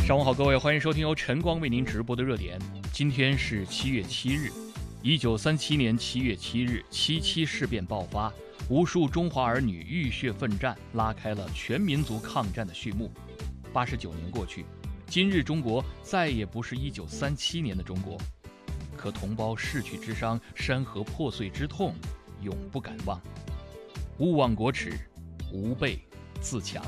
上午好，各位，欢迎收听由晨光为您直播的热点。今天是7月7日，1937年7月7日，77事变爆发，无数中华儿女浴血奋战，拉开了全民族抗战的序幕。89年过去，今日中国再也不是1937年的中国，可同胞逝去之伤，山河破碎之痛，永不敢忘。勿忘国耻，吾辈自强。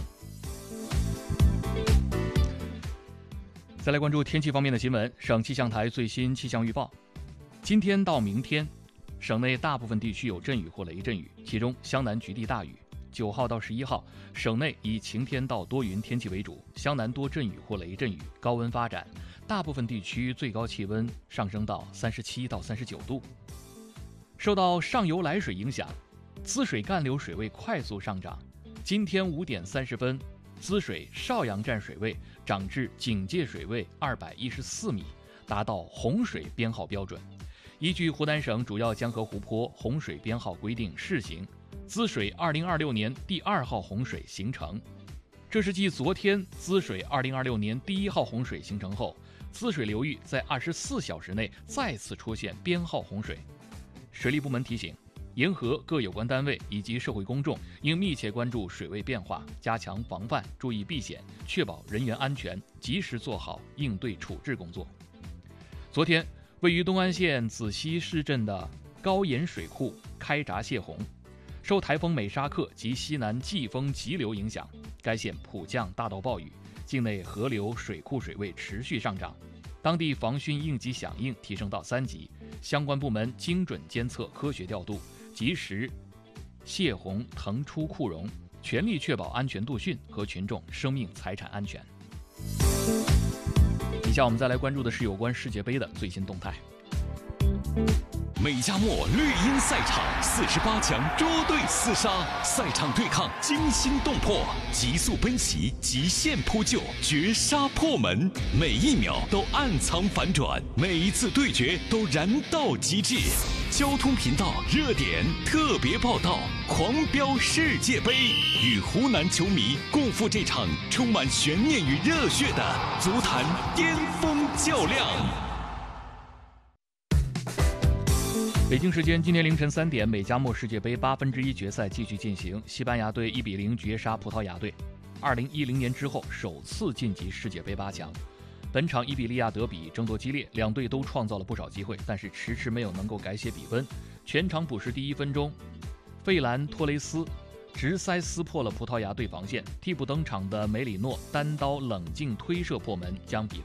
再来关注天气方面的新闻。省气象台最新气象预报：今天到明天，省内大部分地区有阵雨或雷阵雨，其中湘南局地大雨。9号到11号，省内以晴天到多云天气为主，湘南多阵雨或雷阵雨，高温发展，大部分地区最高气温上升到37到39度。受到上游来水影响，滋水干流水位快速上涨。今天5点30分，滋水邵阳站水位涨至警戒水位214米，达到洪水编号标准。依据湖南省主要江河湖泊洪水编号规定试行，滋水2026年第2号洪水形成。这是继昨天滋水2026年第1号洪水形成后，滋水流域在24小时内再次出现编号洪水。水利部门提醒，沿河各有关单位以及社会公众应密切关注水位变化，加强防范，注意避险，确保人员安全，及时做好应对处置工作。昨天，位于东安县子溪市镇的高岩水库开闸泄洪，受台风美沙克及西南季风急流影响，该县普降大到暴雨，境内河流水库水位持续上涨，当地防汛应急响应提升到3级，相关部门精准监测，科学调度，及时泄洪腾出库容，全力确保安全度汛和群众生命财产安全。以下我们再来关注的是有关世界杯的最新动态。 美加墨绿茵赛场48强捉对厮杀，赛场对抗惊心动魄，急速奔袭，极限扑救，绝杀破门，每一秒都暗藏反转，每一次对决都燃到极致。交通频道热点特别报道，狂飙世界杯，与湖南球迷共赴这场充满悬念与热血的足坛巅峰较量。 北京时间今天凌晨3点，美加墨世界杯1/8决赛继续进行，西班牙队1比0绝杀葡萄牙队，2010年之后首次晋级世界杯8强。本场伊比利亚德比争夺激烈，两队都创造了不少机会，但是迟迟没有能够改写比分。全场补时第1分钟，费兰托雷斯直塞撕破了葡萄牙队防线，替补登场的梅里诺单刀冷静推射破门，将比